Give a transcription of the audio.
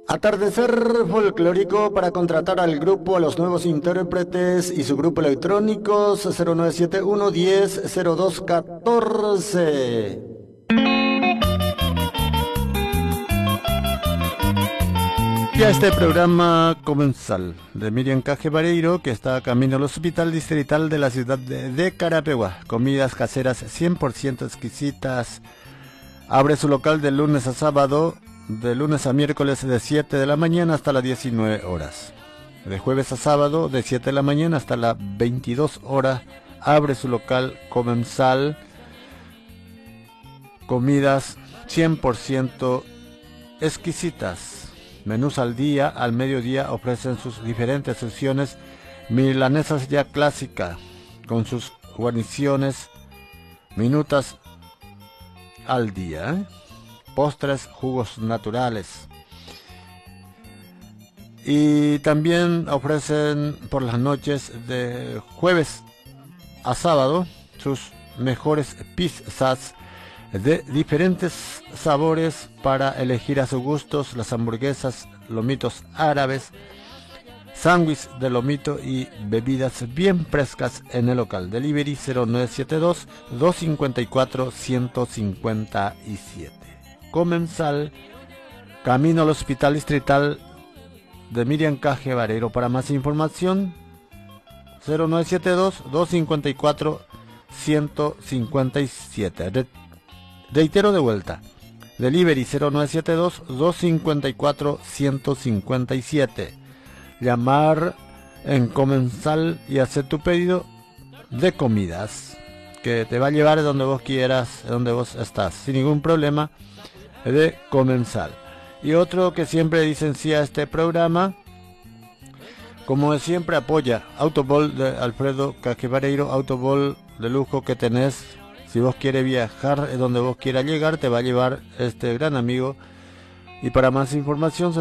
Atardecer folclórico para contratar al grupo, a los nuevos intérpretes y su grupo electrónicos 0971 10 02 14. Ya este programa comensal de Miriam Caje Vareiro, que está camino al hospital distrital de la ciudad de Carapeguá. Comidas caseras 100% exquisitas. Abre su local de lunes a sábado, de lunes a miércoles de 7 de la mañana hasta las 19 horas. De jueves a sábado de 7 de la mañana hasta las 22 horas. Abre su local comensal. Comidas 100% exquisitas. Menús al día, al mediodía ofrecen sus diferentes secciones. Milanesas ya clásica, con sus guarniciones, minutas al día, postres, jugos naturales. Y también ofrecen por las noches de jueves a sábado sus mejores pizzas de diferentes sabores para elegir a sus gustos, las hamburguesas, lomitos árabes, sándwich de lomito y bebidas bien frescas en el local. Delivery 0972 254 157. Comensal, camino al hospital distrital de Miriam Caje Vareiro. Para más información 0972 254 157. Reitero de vuelta, delivery 0972 254 157. Llamar en comensal y hacer tu pedido de comidas, que te va a llevar donde vos quieras, donde vos estás, sin ningún problema, de comensal. Y otro que siempre dicen sí a este programa, como siempre apoya Autobol de Alfredo Caje Vareiro, Autobol de lujo que tenés. Si vos quieres viajar donde vos quieras llegar, te va a llevar este gran amigo. Y para más información